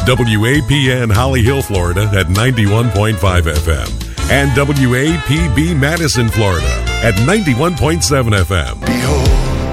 WAPN Holly Hill, Florida at 91.5 FM and WAPB Madison, Florida at 91.7 FM. Behold,